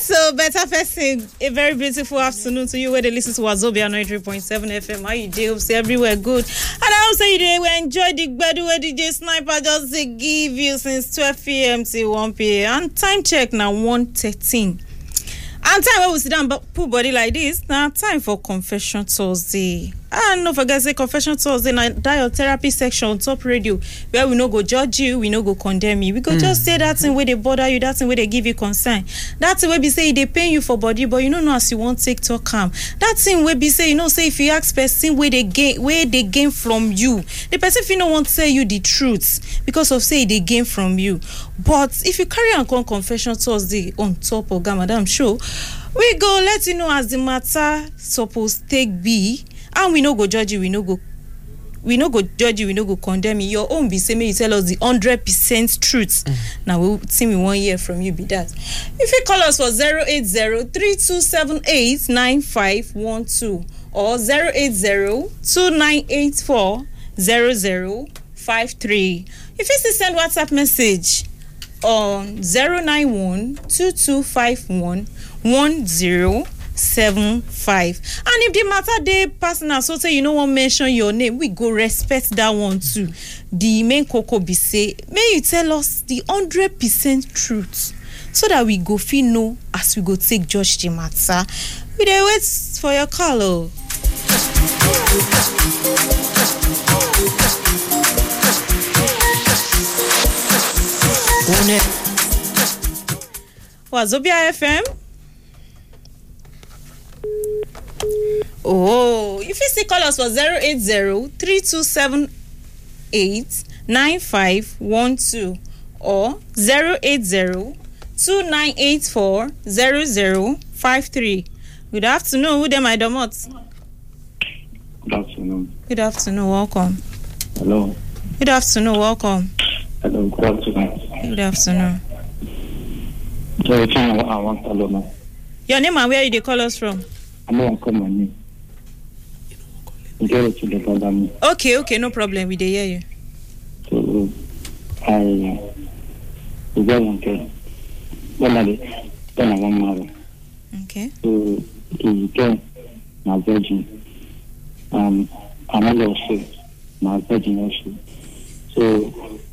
So, better person, a very beautiful afternoon to you where they listen to Wazobia 93.7 FM. How you do? Say everywhere good. And I also say today we enjoy the bedu where DJ Sniper just to give you since 12 p.m. till 1 p.m. And time check now 1:13. And time where we sit down put body like this, now time for Confession Thursday. And no forget say Confession Thursday na dial therapy section on Top Radio where we no go judge you, we no go condemn you. We go just say that thing where they bother you, that thing where they give you concern. That thing where be say they pay you for body, but you don't know as you want take talk calm. That thing where be say say if you ask person where they gain from you, the person if you don't want to tell you the truth because of say they gain from you. But if you carry on Confession Thursday on Top of Madam Show, we go let you know as the matter supposed take be. And we no go judge you, we no go judge you, we no go condemn you. Your own be say you tell us the 100% truth. Now we think we want hear from you be that. If you call us for 080-3278-9512 or 080-2984-0053. If you send WhatsApp message on 091-2251-1075. And if the matter dey personal, so say you no want mention your name, we go respect that one too. The main cocoa be say, may you tell us the 100% truth so that we go feel know as we go take judge the matter. We dey wait for your call. Oh. Wazobia FM. Oh, if you still call us for 080-3278-9512 or 080-2984-0053. Good afternoon, who dem I domot? Good afternoon. Good afternoon, welcome. Hello. Good afternoon, welcome. Hello, good afternoon. Good afternoon. So, I want to know. Your name and where you dey call us from? I don't call my name. Okay, no problem. We dey hear you. So, I want to when I want marry. Okay. So, you can my virgin. I'm also my virgin also. So,